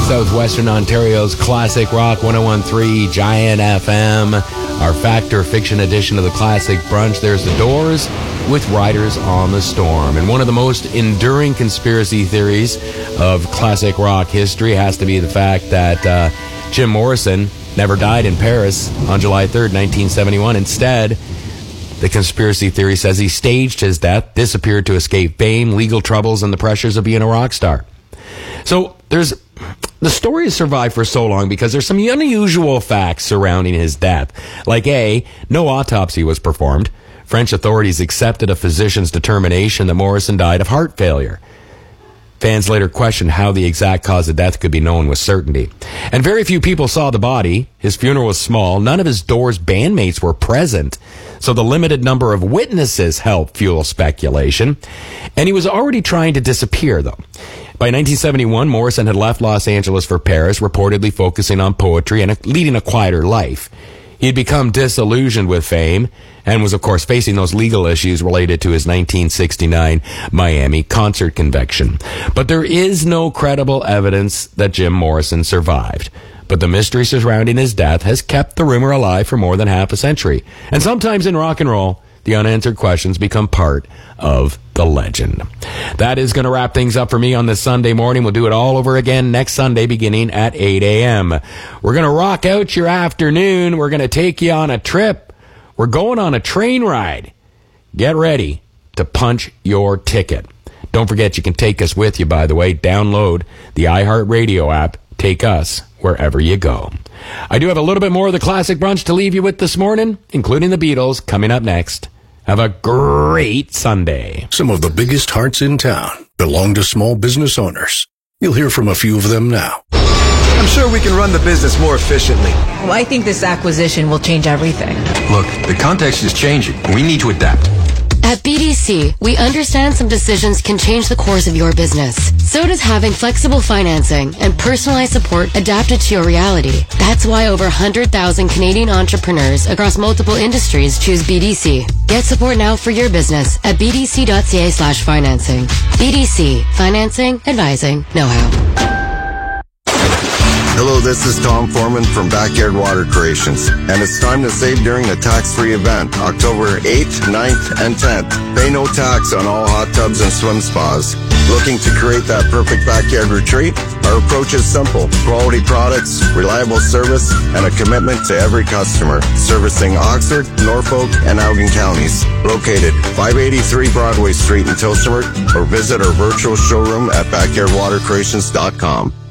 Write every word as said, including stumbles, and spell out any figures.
Southwestern Ontario's Classic Rock one oh one point three Giant F M. Our fact or fiction edition of the Classic Brunch. There's the Doors with Riders on the Storm. And one of the most enduring conspiracy theories of classic rock history has to be the fact that uh, Jim Morrison never died in Paris on July third, nineteen seventy-one. Instead, the conspiracy theory says he staged his death, disappeared to escape fame, legal troubles, and the pressures of being a rock star. So there's the story has survived for so long because there's some unusual facts surrounding his death. Like A, no autopsy was performed. French authorities accepted a physician's determination that Morrison died of heart failure. Fans later questioned how the exact cause of death could be known with certainty. And very few people saw the body. His funeral was small. None of his Doors bandmates were present. So the limited number of witnesses helped fuel speculation. And he was already trying to disappear, though. By nineteen seventy-one, Morrison had left Los Angeles for Paris, reportedly focusing on poetry and leading a quieter life. He had become disillusioned with fame and was, of course, facing those legal issues related to his nineteen sixty-nine Miami concert conviction. But there is no credible evidence that Jim Morrison survived. But the mystery surrounding his death has kept the rumor alive for more than half a century. And sometimes in rock and roll, the unanswered questions become part of the legend. That is going to wrap things up for me on this Sunday morning. We'll do it all over again next Sunday beginning at eight a.m. We're going to rock out your afternoon. We're going to take you on a trip. We're going on a train ride. Get ready to punch your ticket. Don't forget you can take us with you, by the way. Download the iHeartRadio app. Take us wherever you go. I do have a little bit more of the Classic Brunch to leave you with this morning, including the Beatles, coming up next. Have a great Sunday. Some of the biggest hearts in town belong to small business owners. You'll hear from a few of them now. I'm sure we can run the business more efficiently. Well, I think this acquisition will change everything. Look, the context is changing. We need to adapt. At B D C, we understand some decisions can change the course of your business. So does having flexible financing and personalized support adapted to your reality. That's why over one hundred thousand Canadian entrepreneurs across multiple industries choose B D C. Get support now for your business at bdc.ca slash financing. B D C. Financing, advising, know-how. Hello, this is Tom Foreman from Backyard Water Creations, and it's time to save during the tax-free event, October eighth, ninth, and tenth. Pay no tax on all hot tubs and swim spas. Looking to create that perfect backyard retreat? Our approach is simple. Quality products, reliable service, and a commitment to every customer. Servicing Oxford, Norfolk, and Elgin counties. Located five eighty-three Broadway Street in Tillsonburg, or visit our virtual showroom at backyard water creations dot com.